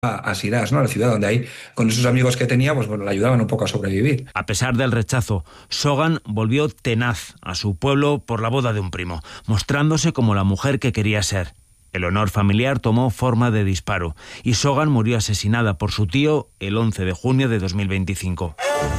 a Shiraz, ¿no? A la ciudad donde ahí, con esos amigos que tenía, pues bueno, le ayudaban un poco a sobrevivir. A pesar del rechazo, Shogan volvió tenaz a su pueblo por la boda de un primo, mostrándose como la mujer que quería ser. El honor familiar tomó forma de disparo y Shogan murió asesinada por su tío el 11 de junio de 2025.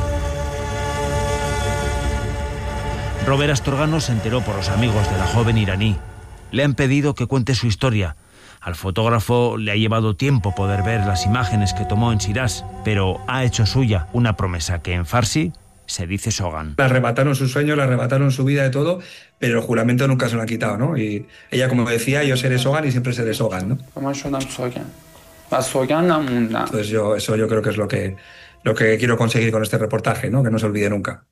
Robert Astorgano se enteró por los amigos de la joven iraní. Le han pedido que cuente su historia. Al fotógrafo le ha llevado tiempo poder ver las imágenes que tomó en Shiraz, pero ha hecho suya una promesa que en farsi se dice Shogan. Le arrebataron sus sueños, le arrebataron su vida, de todo, pero el juramento nunca se lo han quitado, ¿no? Y ella, como decía, yo seré Shogan y siempre seré Shogan, ¿no? Entonces yo creo que es lo que quiero conseguir con este reportaje, ¿no? Que no se olvide nunca.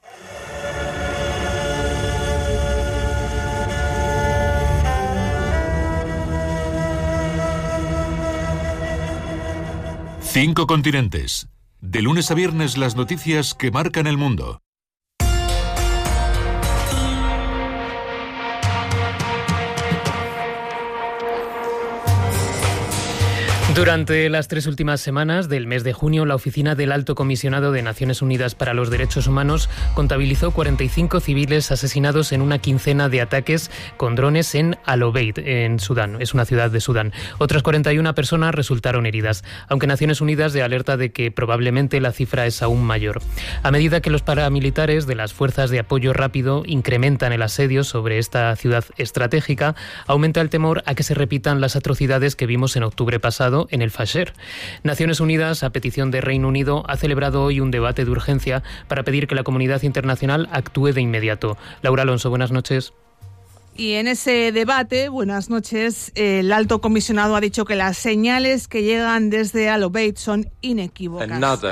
Cinco continentes. De lunes a viernes, las noticias que marcan el mundo. Durante las 3 últimas semanas del mes de junio, la Oficina del Alto Comisionado de Naciones Unidas para los Derechos Humanos contabilizó 45 civiles asesinados en una quincena de ataques con drones en Al Obeid, en Sudán. Es una ciudad de Sudán. Otras 41 personas resultaron heridas, aunque Naciones Unidas alerta de que probablemente la cifra es aún mayor. A medida que los paramilitares de las Fuerzas de Apoyo Rápido incrementan el asedio sobre esta ciudad estratégica, aumenta el temor a que se repitan las atrocidades que vimos en octubre pasado en el Fasher. Naciones Unidas, a petición de Reino Unido, ha celebrado hoy un debate de urgencia para pedir que la comunidad internacional actúe de inmediato. Laura Alonso, buenas noches. Y en ese debate, buenas noches, el alto comisionado ha dicho que las señales que llegan desde Al Obeid son inequívocas.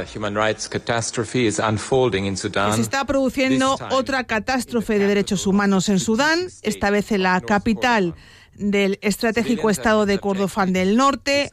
Que se está produciendo otra catástrofe de derechos humanos en Sudán, esta vez en la capital del estratégico estado de Kordofán del Norte.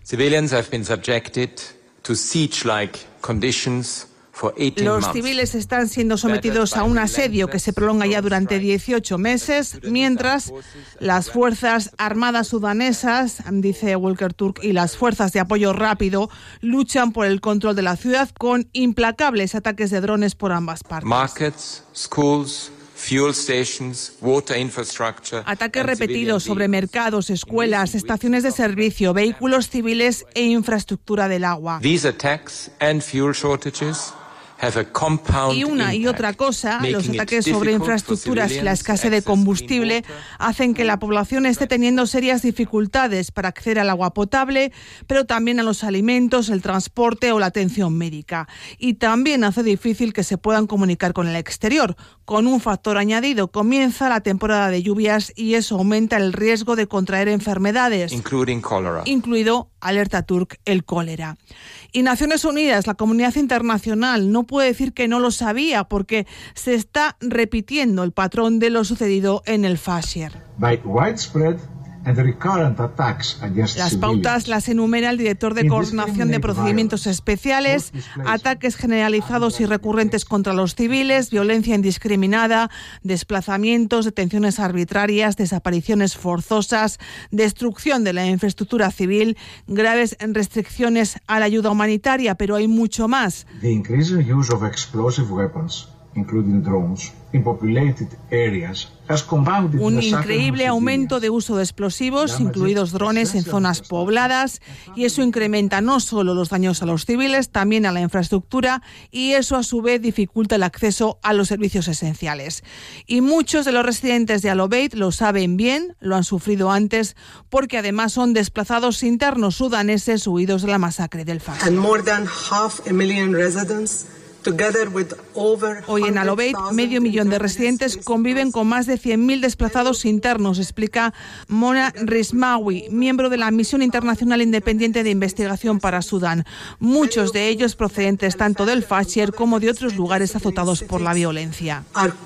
Los civiles están siendo sometidos a un asedio que se prolonga ya durante 18 meses, mientras las fuerzas armadas sudanesas, dice Volker Turk, y las fuerzas de apoyo rápido luchan por el control de la ciudad con implacables ataques de drones por ambas partes. Markets, schools, fuel stations, water infrastructure. Ataques repetidos sobre mercados, escuelas, estaciones de servicio, vehículos civiles e infraestructura del agua. These attacks and fuel shortages have a compound y una y otra cosa, los ataques sobre infraestructuras y la escasez de combustible hacen que la población esté teniendo serias dificultades para acceder al agua potable, pero también a los alimentos, el transporte o la atención médica. Y también hace difícil que se puedan comunicar con el exterior. Con un factor añadido, comienza la temporada de lluvias y eso aumenta el riesgo de contraer enfermedades, incluido, alerta Turk, el cólera. Y Naciones Unidas, la comunidad internacional, no puede decir que no lo sabía porque se está repitiendo el patrón de lo sucedido en el Fasher. Las pautas las enumera el director de Coordinación de Procedimientos Especiales: ataques generalizados y recurrentes contra los civiles, violencia indiscriminada, desplazamientos, detenciones arbitrarias, desapariciones forzosas, destrucción de la infraestructura civil, graves restricciones a la ayuda humanitaria, pero hay mucho más. Un increíble aumento de uso de explosivos, incluidos drones, en zonas pobladas, y eso incrementa no solo los daños a los civiles, también a la infraestructura, y eso a su vez dificulta el acceso a los servicios esenciales. Y muchos de los residentes de Al Obeid lo saben bien, lo han sufrido antes, porque además son desplazados internos sudaneses huidos de la masacre del Fasher. Hoy en Al Obeid, 500.000 de residentes conviven con más de 100.000 desplazados internos, explica Mona Rismawi, miembro de la Misión Internacional Independiente de Investigación para Sudán. Muchos de ellos procedentes tanto del Fasher como de otros lugares azotados por la violencia.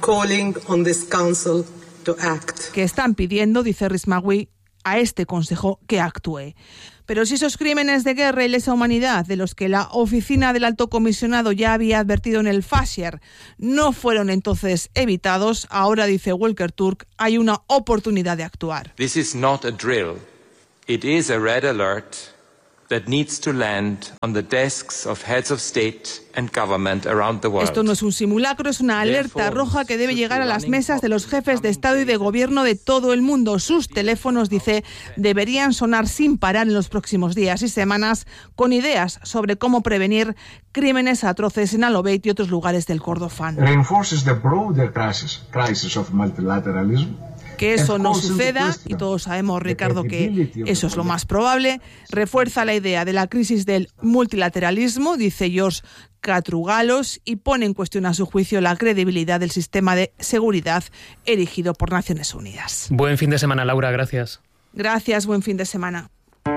Que están pidiendo, dice Rismawi, a este Consejo que actúe. Pero si esos crímenes de guerra y lesa humanidad, de los que la Oficina del Alto Comisionado ya había advertido en el Fasher, no fueron entonces evitados, ahora, dice Volker Turk, hay una oportunidad de actuar. This is not a drill. It is a red alert that needs to land on the desks of heads of state and government around the world. Esto no es un simulacro, es una alerta roja que debe llegar a las mesas de los jefes de Estado y de Gobierno de todo el mundo. Sus teléfonos, dice, deberían sonar sin parar en los próximos días y semanas, con ideas sobre cómo prevenir crímenes atroces en Al-Obeid y otros lugares del Kordofán. Reinforces the broader crisis of multilateralism. Que eso no suceda, y todos sabemos, Ricardo, que eso es lo más probable, refuerza la idea de la crisis del multilateralismo, dice George Katrougalos, y pone en cuestión, a su juicio, la credibilidad del sistema de seguridad erigido por Naciones Unidas. Buen fin de semana, Laura, gracias. Gracias, buen fin de semana.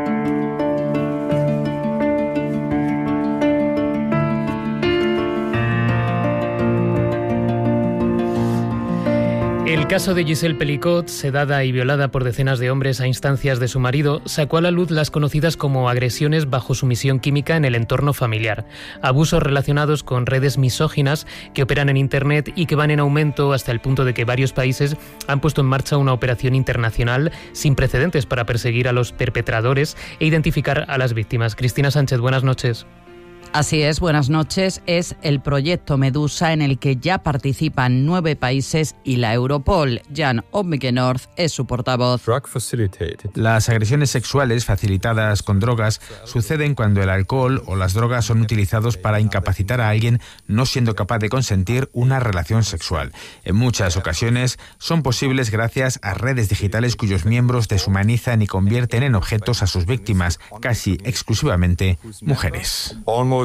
El caso de Giselle Pelicot, sedada y violada por decenas de hombres a instancias de su marido, sacó a la luz las conocidas como agresiones bajo sumisión química en el entorno familiar. Abusos relacionados con redes misóginas que operan en Internet y que van en aumento hasta el punto de que varios países han puesto en marcha una operación internacional sin precedentes para perseguir a los perpetradores e identificar a las víctimas. Cristina Sánchez, buenas noches. Así es, buenas noches. Es el proyecto Medusa en el que ya participan 9 países y la Europol. Jan Ommigenorth es su portavoz. Las agresiones sexuales facilitadas con drogas suceden cuando el alcohol o las drogas son utilizados para incapacitar a alguien no siendo capaz de consentir una relación sexual. En muchas ocasiones son posibles gracias a redes digitales cuyos miembros deshumanizan y convierten en objetos a sus víctimas, casi exclusivamente mujeres.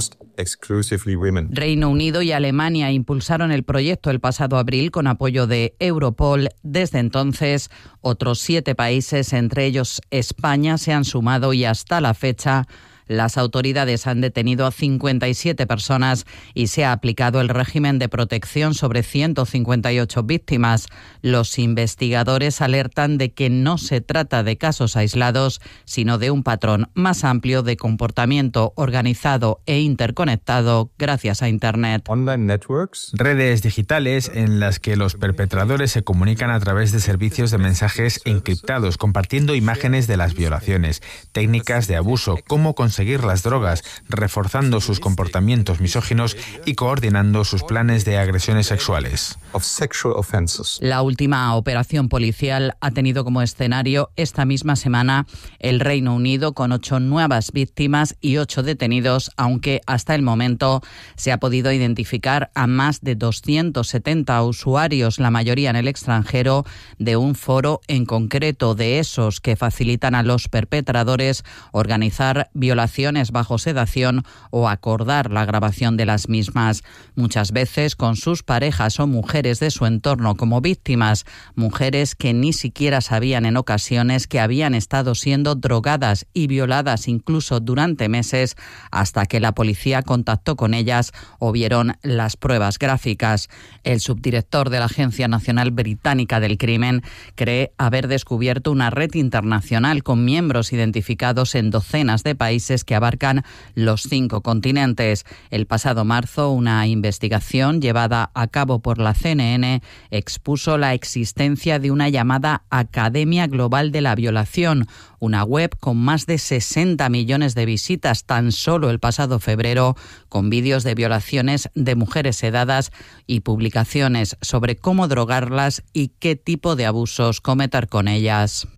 Reino Unido y Alemania impulsaron el proyecto el pasado abril con apoyo de Europol. Desde entonces, otros 7 países, entre ellos España, se han sumado y hasta la fecha las autoridades han detenido a 57 personas y se ha aplicado el régimen de protección sobre 158 víctimas. Los investigadores alertan de que no se trata de casos aislados, sino de un patrón más amplio de comportamiento organizado e interconectado gracias a Internet. Redes digitales en las que los perpetradores se comunican a través de servicios de mensajes encriptados, compartiendo imágenes de las violaciones, técnicas de abuso, cómo conseguir las drogas, reforzando sus comportamientos misóginos y coordinando sus planes de agresiones sexuales. La última operación policial ha tenido como escenario esta misma semana el Reino Unido, con 8 nuevas víctimas y 8 detenidos, aunque hasta el momento se ha podido identificar a más de 270 usuarios, la mayoría en el extranjero, de un foro en concreto, de esos que facilitan a los perpetradores organizar violaciones bajo sedación o acordar la grabación de las mismas, muchas veces con sus parejas o mujeres de su entorno como víctimas, mujeres que ni siquiera sabían en ocasiones que habían estado siendo drogadas y violadas incluso durante meses, hasta que la policía contactó con ellas o vieron las pruebas gráficas. El subdirector de la Agencia Nacional Británica del Crimen cree haber descubierto una red internacional con miembros identificados en docenas de países que abarcan los 5 continentes. El pasado marzo, una investigación llevada a cabo por la CNN expuso la existencia de una llamada Academia Global de la Violación, una web con más de 60 millones de visitas tan solo el pasado febrero, con vídeos de violaciones de mujeres sedadas y publicaciones sobre cómo drogarlas y qué tipo de abusos cometer con ellas.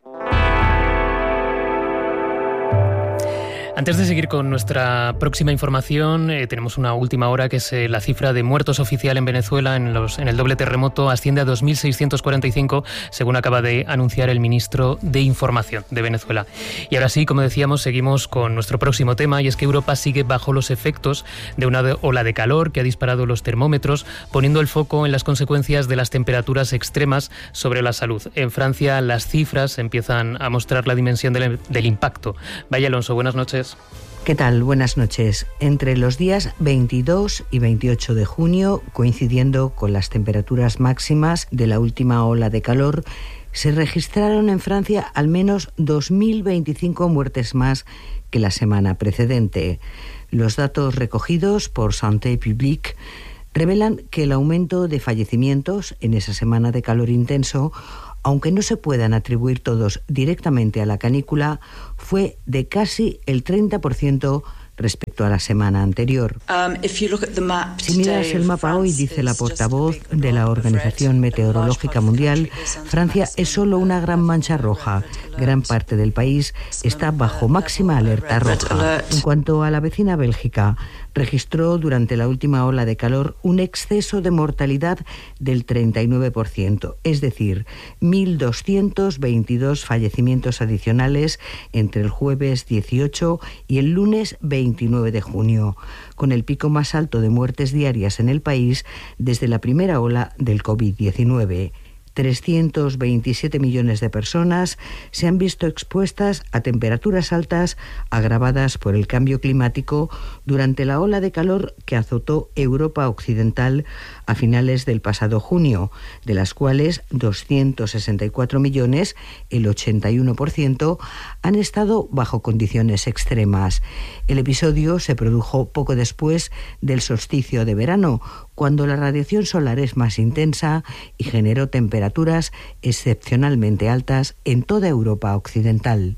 Antes de seguir con nuestra próxima información, tenemos una última hora, que es la cifra de muertos oficial en Venezuela en el doble terremoto asciende a 2.645, según acaba de anunciar el ministro de Información de Venezuela. Y ahora sí, como decíamos, seguimos con nuestro próximo tema, y es que Europa sigue bajo los efectos de una ola de calor que ha disparado los termómetros, poniendo el foco en las consecuencias de las temperaturas extremas sobre la salud. En Francia, las cifras empiezan a mostrar la dimensión del impacto. Vaya Alonso, buenas noches. ¿Qué tal? Buenas noches. Entre los días 22 y 28 de junio, coincidiendo con las temperaturas máximas de la última ola de calor, se registraron en Francia al menos 2.025 muertes más que la semana precedente. Los datos recogidos por Santé Publique revelan que el aumento de fallecimientos en esa semana de calor intenso aunque no se puedan atribuir todos directamente a la canícula, fue de casi el 30% respecto a la semana anterior. Si miras el mapa hoy, dice la portavoz de la Organización Meteorológica Mundial, Francia es solo una gran mancha roja. Gran parte del país está bajo máxima alerta roja. En cuanto a la vecina Bélgica, registró durante la última ola de calor un exceso de mortalidad del 39%, es decir, 1.222 fallecimientos adicionales entre el jueves 18 y el lunes 29 de junio, con el pico más alto de muertes diarias en el país desde la primera ola del COVID-19. 327 millones de personas se han visto expuestas a temperaturas altas agravadas por el cambio climático durante la ola de calor que azotó Europa Occidental a finales del pasado junio, de las cuales 264 millones, el 81%, han estado bajo condiciones extremas. El episodio se produjo poco después del solsticio de verano, cuando la radiación solar es más intensa y generó temperaturas excepcionalmente altas en toda Europa Occidental.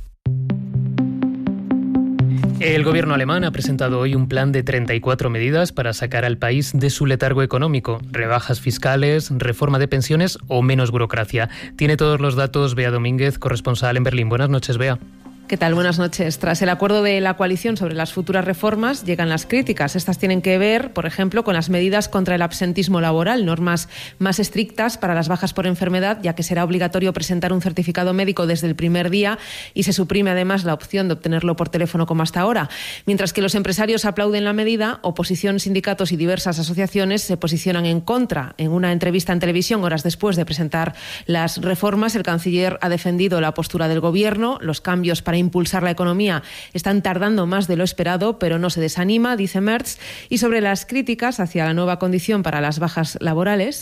El gobierno alemán ha presentado hoy un plan de 34 medidas para sacar al país de su letargo económico. Rebajas fiscales, reforma de pensiones o menos burocracia. Tiene todos los datos Bea Domínguez, corresponsal en Berlín. Buenas noches, Bea. ¿Qué tal? Buenas noches. Tras el acuerdo de la coalición sobre las futuras reformas, llegan las críticas. Estas tienen que ver, por ejemplo, con las medidas contra el absentismo laboral, normas más estrictas para las bajas por enfermedad, ya que será obligatorio presentar un certificado médico desde el primer día y se suprime además la opción de obtenerlo por teléfono como hasta ahora. Mientras que los empresarios aplauden la medida, oposición, sindicatos y diversas asociaciones se posicionan en contra. En una entrevista en televisión, horas después de presentar las reformas, el canciller ha defendido la postura del gobierno. Los cambios para impulsar la economía están tardando más de lo esperado, pero no se desanima, dice Merz. Y sobre las críticas hacia la nueva condición para las bajas laborales,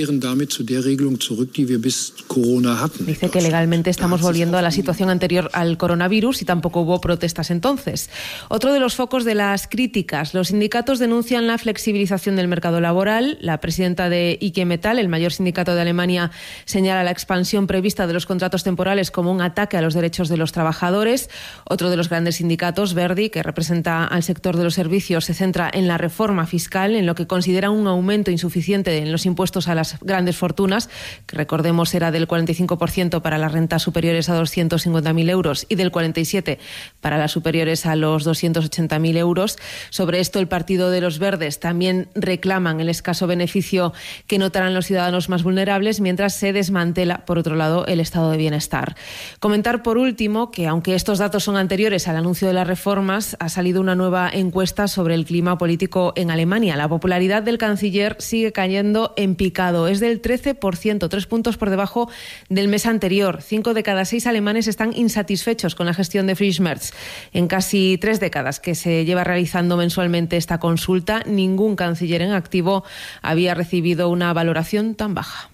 dice que legalmente estamos volviendo a la situación anterior al coronavirus y tampoco hubo protestas entonces. Otro de los focos de las críticas, los sindicatos denuncian la flexibilización del mercado laboral. La presidenta de IG Metall, el mayor sindicato de Alemania, señala la expansión prevista de los contratos temporales como un ataque a los derechos de los trabajadores. Otro de los grandes sindicatos, Verdi, que representa al sector de los servicios, se centra en la reforma fiscal, en lo que considera un aumento insuficiente en los impuestos a las grandes fortunas, que recordemos era del 45% para las rentas superiores a 250.000 euros y del 47% para las superiores a los 280.000 euros. Sobre esto, el Partido de los Verdes también reclaman el escaso beneficio que notarán los ciudadanos más vulnerables, mientras se desmantela, por otro lado, el estado de bienestar. Comentar, por último, que aunque estos datos son anteriores al anuncio de las reformas, ha salido una nueva encuesta sobre el clima político en Alemania. La popularidad del canciller sigue cayendo en picado. Es del 13%, 3 puntos por debajo del mes anterior. 5 de cada 6 alemanes están insatisfechos con la gestión de Friedrich Merz. En casi 3 décadas que se lleva realizando mensualmente esta consulta, ningún canciller en activo había recibido una valoración tan baja.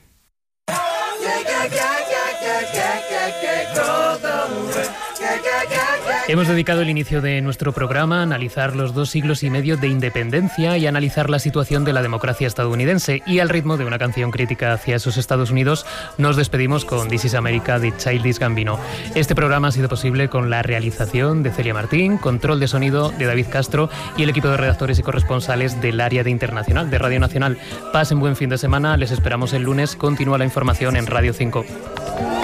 Hemos dedicado el inicio de nuestro programa a analizar los 2 siglos y medio de independencia y a analizar la situación de la democracia estadounidense. Y al ritmo de una canción crítica hacia esos Estados Unidos, nos despedimos con This is America de Childish Gambino. Este programa ha sido posible con la realización de Celia Martín, control de sonido de David Castro y el equipo de redactores y corresponsales del área de internacional de Radio Nacional. Pasen buen fin de semana, les esperamos el lunes. Continúa la información en Radio 5.